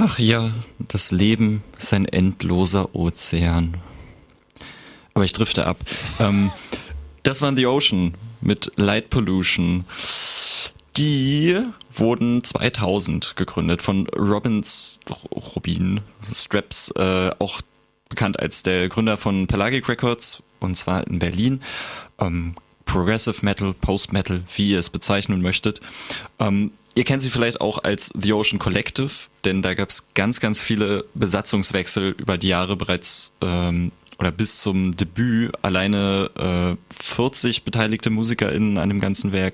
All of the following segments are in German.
Ach ja, das Leben ist ein endloser Ozean. Aber ich drifte ab. Das waren The Ocean mit Light Pollution. Die wurden 2000 gegründet von Robin Straps, auch bekannt als der Gründer von Pelagic Records, und zwar in Berlin. Progressive Metal, Post Metal, wie ihr es bezeichnen möchtet. Ihr kennt sie vielleicht auch als The Ocean Collective, denn da gab es ganz, ganz viele Besatzungswechsel über die Jahre bereits, oder bis zum Debüt alleine 40 beteiligte MusikerInnen an dem ganzen Werk.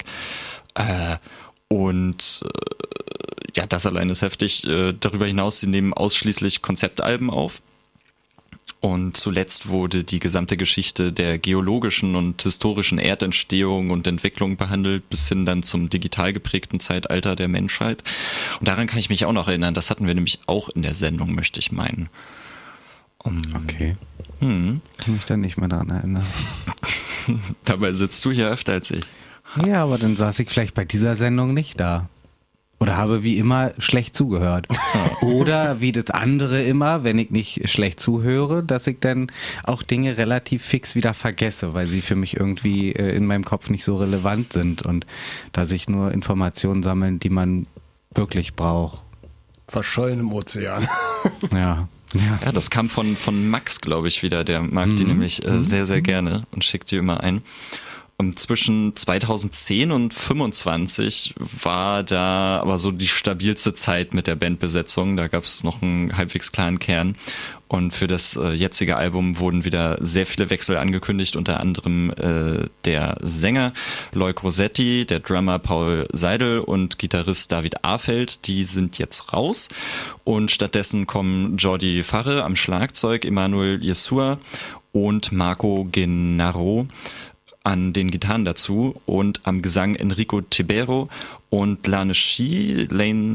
Ja, das allein ist heftig. Darüber hinaus, sie nehmen ausschließlich Konzeptalben auf. Und zuletzt wurde die gesamte Geschichte der geologischen und historischen Erdentstehung und Entwicklung behandelt, bis hin dann zum digital geprägten Zeitalter der Menschheit. Und daran kann ich mich auch noch erinnern. Das hatten wir nämlich auch in der Sendung, möchte ich meinen. Okay. Kann mich dann nicht mehr daran erinnern. Dabei sitzt du hier öfter als ich. Ja, aber dann saß ich vielleicht bei dieser Sendung nicht da. Oder habe wie immer schlecht zugehört. Oder wie das andere immer, wenn ich nicht schlecht zuhöre, dass ich dann auch Dinge relativ fix wieder vergesse, weil sie für mich irgendwie in meinem Kopf nicht so relevant sind und dass ich nur Informationen sammeln, die man wirklich braucht. Verschollen im Ozean. Ja. Ja, das kam von Max, glaube ich, wieder. Der mag die nämlich sehr, sehr gerne und schickt die immer ein. Und zwischen 2010 und 25 war da aber so die stabilste Zeit mit der Bandbesetzung. Da gab es noch einen halbwegs klaren Kern. Und für das jetzige Album wurden wieder sehr viele Wechsel angekündigt, unter anderem der Sänger Loic Rossetti, der Drummer Paul Seidel und Gitarrist David Afeld. Die sind jetzt raus. Und stattdessen kommen Jordi Farre am Schlagzeug, Emanuel Jesua und Marco Gennaro an den Gitarren dazu und am Gesang Enrico Tibero und Lane Shi,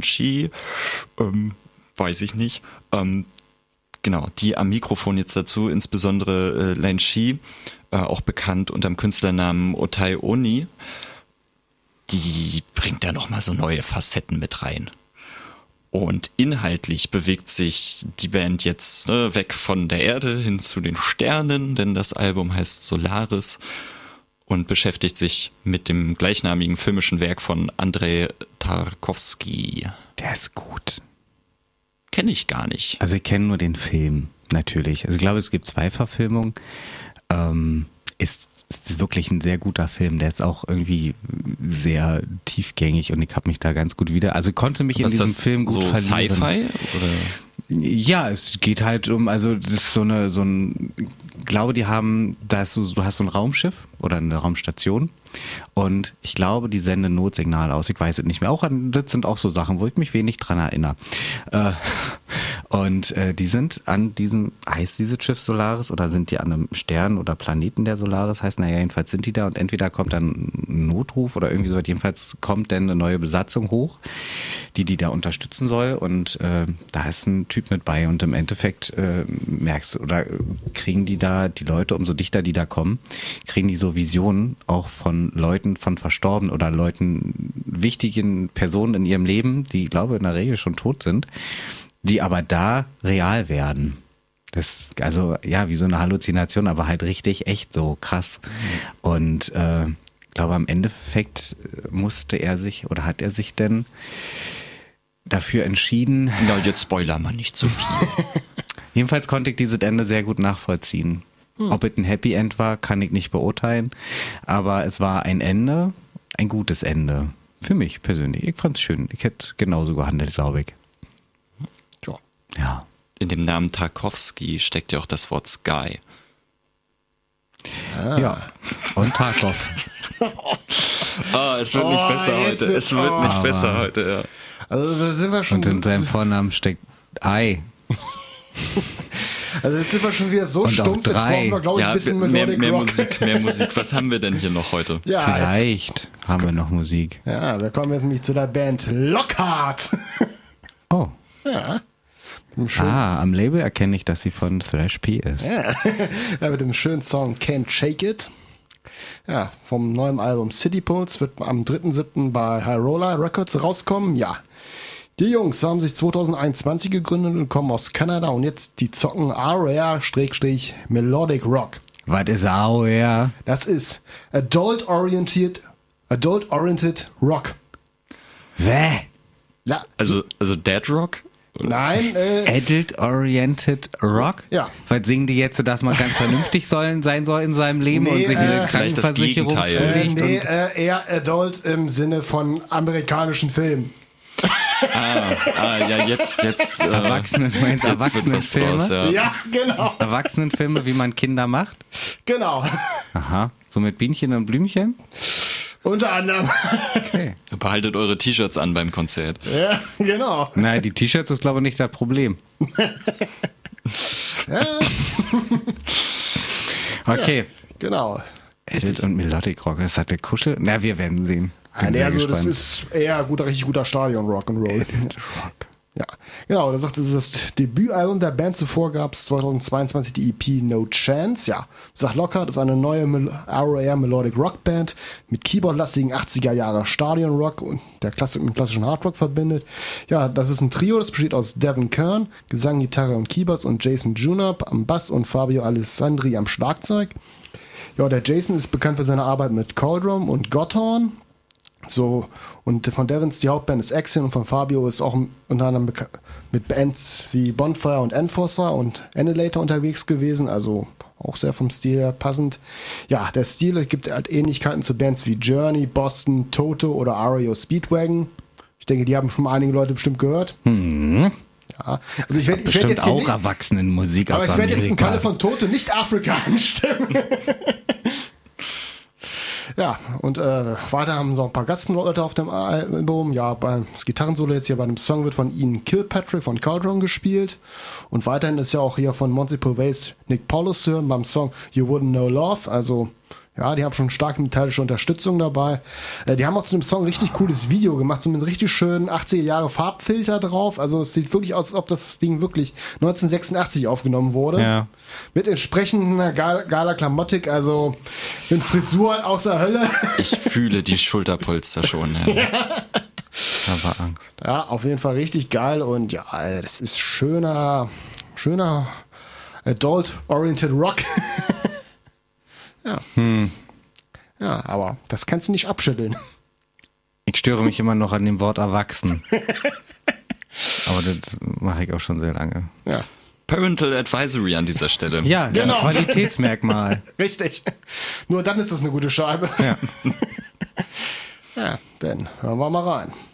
weiß ich nicht, genau, die am Mikrofon jetzt dazu, insbesondere Lane Shi, auch bekannt unter dem Künstlernamen Otai Oni, die bringt da nochmal so neue Facetten mit rein. Und inhaltlich bewegt sich die Band jetzt weg von der Erde hin zu den Sternen, denn das Album heißt Solaris und beschäftigt sich mit dem gleichnamigen filmischen Werk von Andrei Tarkovsky. Der ist gut. Kenne ich gar nicht. Also ich kenne nur den Film, natürlich. Also ich glaube, es gibt 2 Verfilmungen. Ist wirklich ein sehr guter Film. Der ist auch irgendwie sehr tiefgängig und ich habe mich da ganz gut wieder... Also ich konnte mich in diesem Film gut so verlieren. Sci-Fi? Oder? Ja, es geht halt also das ist so ein, ich glaube, die haben, du hast so ein Raumschiff oder eine Raumstation und ich glaube, die senden Notsignale aus. Ich weiß es nicht mehr. Das sind auch so Sachen, wo ich mich wenig dran erinnere. Und die sind an diesem, heißt dieses Schiff Solaris oder sind die an einem Stern oder Planeten der Solaris? Heißt, naja, jedenfalls sind die da und entweder kommt dann ein Notruf oder irgendwie so, jedenfalls kommt dann eine neue Besatzung hoch, die da unterstützen soll und da ist ein Typ mit bei und im Endeffekt merkst du oder kriegen die da, die Leute, umso dichter die da kommen, kriegen die so Visionen auch von Leuten, von Verstorbenen oder Leuten, wichtigen Personen in ihrem Leben, die, ich glaube, in der Regel schon tot sind, die aber da real werden. Das, also, ja, wie so eine Halluzination, aber halt richtig, echt so krass. Und ich glaube, am Endeffekt musste er sich oder hat er sich denn dafür entschieden. Na, jetzt spoiler mal nicht zu viel. Jedenfalls konnte ich dieses Ende sehr gut nachvollziehen. Ob es ein Happy End war, kann ich nicht beurteilen. Aber es war ein Ende, ein gutes Ende. Für mich persönlich. Ich fand es schön. Ich hätte genauso gehandelt, glaube ich. Ja. In dem Namen Tarkovsky steckt ja auch das Wort Sky. Ja. Und Tarkov. Es wird nicht besser heute. Es wird nicht besser heute, ja. Also da sind wir schon. Und in seinem Vornamen steckt Ei. Also jetzt sind wir schon wieder so Und stumpf, jetzt brauchen wir, glaube ich, ein bisschen Melodic Rock. Mehr Musik. Was haben wir denn hier noch heute? Ja, Vielleicht haben wir noch Musik. Ja, wir kommen jetzt nämlich zu der Band Lockhart. Oh. Ja. Am Label erkenne ich, dass sie von Thrash P ist. Ja, mit dem schönen Song Can't Shake It. Ja, vom neuen Album City Pulse wird am 3.7. bei High Roller Records rauskommen. Ja, Die Jungs haben sich 2021 gegründet und kommen aus Kanada und jetzt die zocken RR-Melodic Rock. Was ist AOR? Das ist Adult-Oriented Rock. Wäh? Ja, Also Dead Rock? nein, Adult-Oriented Rock? Ja. Was singen die jetzt, dass man ganz vernünftig sein soll in seinem Leben Nee, und sich eine vielleicht das Krankenversicherung Gegenteil. zulegt? nee, eher Adult im Sinne von amerikanischen Filmen. Ja, jetzt Erwachsenen, du meinst jetzt wird was Erwachsenenfilme? draus, ja. Ja, genau. Erwachsenenfilme, wie man Kinder macht? Genau. Aha. So mit Bienchen und Blümchen? Unter anderem. Okay. Behaltet eure T-Shirts an beim Konzert. Ja, genau. Nein, die T-Shirts ist, glaube ich, nicht das Problem. Ja, Okay. genau. Adult und Melodic Rock, ist das der Kuschel? Na, wir werden sehen. Bin sehr Also das gespannt. ist eher richtig guter Stadion Rock'n'Roll. Rock. Ja, genau. Da sagt, es ist das Debütalbum der Band. Zuvor gab es 2022 die EP No Chance. Ja, sagt locker, das ist eine neue ROR Melodic Rock Band mit Keyboard-lastigen 80er Jahre Stadion Rock und der Klassik mit klassischen Hard Rock verbindet. Ja, das ist ein Trio, das besteht aus Devin Kern, Gesang, Gitarre und Keyboards und Jason Junop am Bass und Fabio Alessandri am Schlagzeug. Ja, der Jason ist bekannt für seine Arbeit mit Cauldron und Gotthorn. So, und von Devins die Hauptband ist Axiom und von Fabio ist auch unter anderem mit Bands wie Bonfire und Enforcer und Annihilator unterwegs gewesen, also auch sehr vom Stil her passend. Ja, der Stil gibt halt Ähnlichkeiten zu Bands wie Journey, Boston, Toto oder REO Speedwagon. Ich denke, die haben schon mal einige Leute bestimmt gehört. Ja, also ich werde Bestimmt jetzt hier auch nicht, Erwachsenenmusik aber aus ich werde jetzt im Falle Amerika. von Toto nicht Afrika anstimmen. Ja, und weiter haben so ein paar Gastleute auf dem Album. Ja, das Gitarrensolo jetzt hier bei dem Song wird von Ian Kilpatrick von Cauldron gespielt. Und weiterhin ist ja auch hier von Multiple Ways Nick Paulus beim Song You Wouldn't Know Love. Also, ja, die haben schon starke metallische Unterstützung dabei. Die haben auch zu dem Song ein richtig cooles Video gemacht, so mit richtig schönen 80er Jahre Farbfilter drauf. Also es sieht wirklich aus, als ob das Ding wirklich 1986 aufgenommen wurde. Ja. Mit entsprechender geiler Klamottik, also mit Frisuren außer Hölle. Ich fühle die Schulterpolster schon. Ja. Aber Angst. Ja, auf jeden Fall richtig geil und ja, das ist schöner Adult-Oriented Rock. Ja. Ja, aber das kannst du nicht abschütteln. Ich störe mich immer noch an dem Wort erwachsen. Aber das mache ich auch schon sehr lange. Ja, Parental Advisory an dieser Stelle. Ja, Genau. Qualitätsmerkmal. richtig. Nur dann ist das eine gute Scheibe. Ja. Ja, dann hören wir mal rein.